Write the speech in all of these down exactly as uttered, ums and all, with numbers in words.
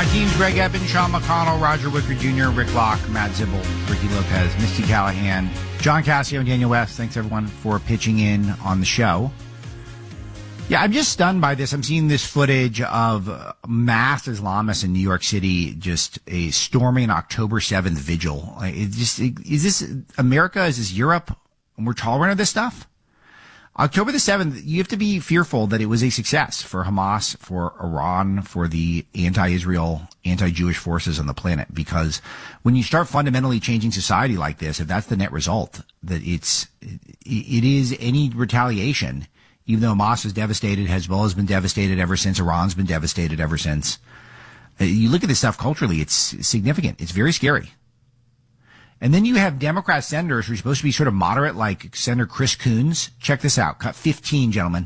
teams: Greg Eben, Sean McConnell, Roger Wicker Junior, Rick Locke, Matt Zibble, Ricky Lopez, Misty Callahan, John Cassio, and Daniel West. Thanks, everyone, for pitching in on the show. Yeah, I'm just stunned by this. I'm seeing this footage of mass Islamists in New York City, just a storming an October seventh vigil. It just, is this America? Is this Europe? And we're tolerant of this stuff? October the seventh, you have to be fearful that it was a success for Hamas, for Iran, for the anti-Israel, anti-Jewish forces on the planet. Because when you start fundamentally changing society like this, if that's the net result, that it's, it is any retaliation, even though Hamas is devastated, Hezbollah has been devastated ever since, Iran's been devastated ever since. You look at this stuff culturally, it's significant. It's very scary. And then you have Democrat senators who are supposed to be sort of moderate, like Senator Chris Coons. Check this out. Cut fifteen, gentlemen.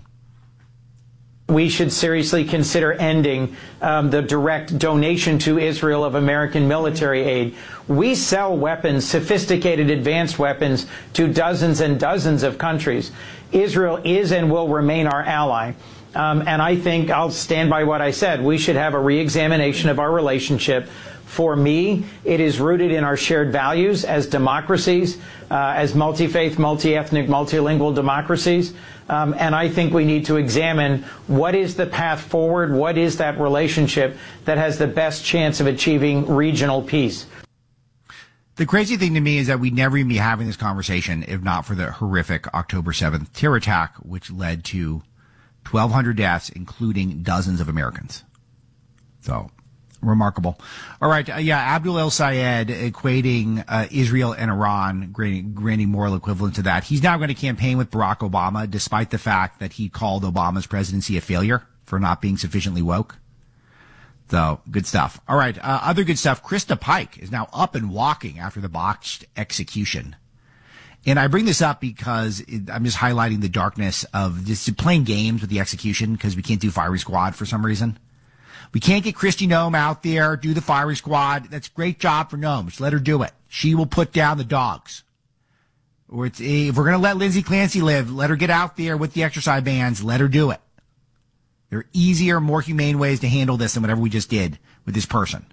We should seriously consider ending um, the direct donation to Israel of American military aid. We sell weapons, sophisticated advanced weapons, to dozens and dozens of countries. Israel is and will remain our ally. Um, and I think I'll stand by what I said. We should have a reexamination of our relationship. For me, it is rooted in our shared values as democracies, uh, as multi-faith, multi-ethnic, multilingual democracies. Um, and I think we need to examine what is the path forward, what is that relationship that has the best chance of achieving regional peace. The crazy thing to me is that we'd never even be having this conversation if not for the horrific October seventh terror attack, which led to twelve hundred deaths, including dozens of Americans. So, remarkable. All right. Uh, yeah, Abdul El Sayed equating uh, Israel and Iran, granting, granting moral equivalent to that. He's now going to campaign with Barack Obama, despite the fact that he called Obama's presidency a failure for not being sufficiently woke. So, good stuff. All right. Uh, other good stuff. Krista Pike is now up and walking after the botched execution. And I bring this up because it, I'm just highlighting the darkness of just playing games with the execution because we can't do firing squad for some reason. We can't get Kristi Noem out there, do the firing squad. That's a great job for Noem. Just let her do it. She will put down the dogs. Or it's, if we're going to let Lindsay Clancy live, let her get out there with the exercise bands. Let her do it. There are easier, more humane ways to handle this than whatever we just did with this person.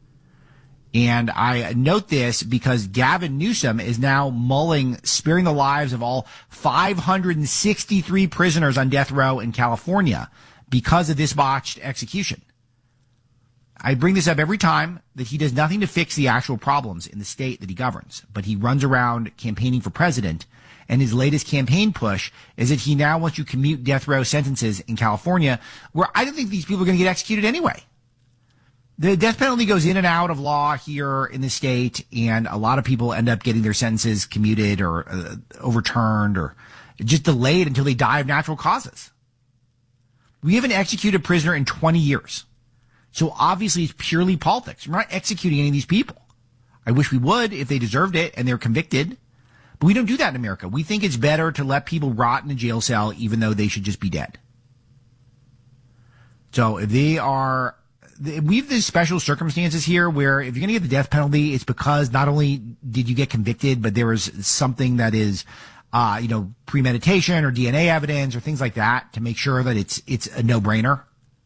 And I note this because Gavin Newsom is now mulling sparing the lives of all five hundred sixty-three prisoners on death row in California because of this botched execution. I bring this up every time that he does nothing to fix the actual problems in the state that he governs, but he runs around campaigning for president, and his latest campaign push is that he now wants to commute death row sentences in California, where I don't think these people are going to get executed anyway. The death penalty goes in and out of law here in the state, and a lot of people end up getting their sentences commuted or uh, overturned or just delayed until they die of natural causes. We haven't executed a prisoner in twenty years. So obviously it's purely politics. We're not executing any of these people. I wish we would if they deserved it and they're convicted. But we don't do that in America. We think it's better to let people rot in a jail cell even though they should just be dead. So if they are, we have these special circumstances here where if you're going to get the death penalty, it's because not only did you get convicted, but there was something that is, uh, you know, premeditation or D N A evidence or things like that to make sure that it's, it's a no-brainer.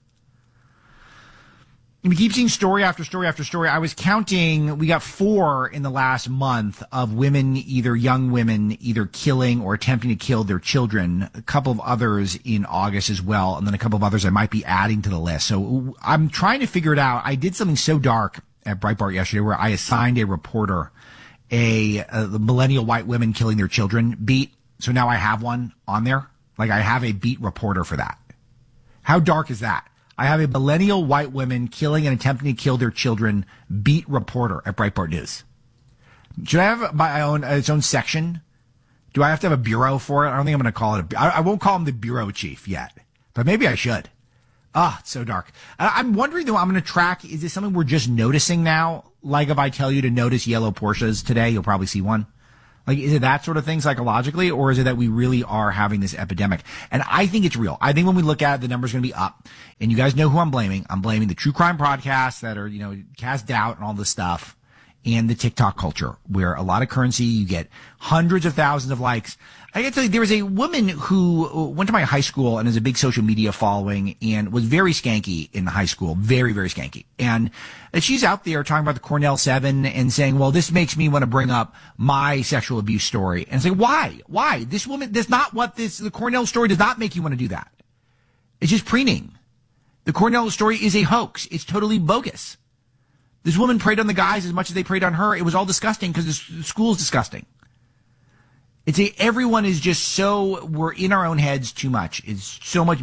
We keep seeing story after story after story. I was counting, we got four in the last month of women, either young women, either killing or attempting to kill their children. A couple of others in August as well, and then a couple of others I might be adding to the list. So I'm trying to figure it out. I did something so dark at Breitbart yesterday where I assigned a reporter a, a millennial white women killing their children beat. So now I have one on there. Like I have a beat reporter for that. How dark is that? I have a millennial white women killing and attempting to kill their children beat reporter at Breitbart News. Should I have my own, its own section? Do I have to have a bureau for it? I don't think I'm going to call it a, I, I won't call him the bureau chief yet, but maybe I should. Ah, it's so dark. I, I'm wondering though, I'm going to track, is this something we're just noticing now? Like if I tell you to notice yellow Porsches today, you'll probably see one. Like, is it that sort of thing psychologically, or is it that we really are having this epidemic? And I think it's real. I think when we look at it, the number's going to be up. And you guys know who I'm blaming. I'm blaming the true crime podcasts that are, you know, cast doubt and all this stuff. and the TikTok culture, where a lot of currency, you get hundreds of thousands of likes. I gotta tell you, there was a woman who went to my high school and has a big social media following and was very skanky in high school. Very, very skanky. And she's out there talking about the Cornell Seven and saying, well, this makes me want to bring up my sexual abuse story. And say, why? Why? This woman, that's not what this, the Cornell story does not make you want to do that. It's just preening. The Cornell story is a hoax. It's totally bogus. This woman preyed on the guys as much as they preyed on her. It was all disgusting because the school's disgusting. It's a, everyone is just so, we're in our own heads too much. It's so much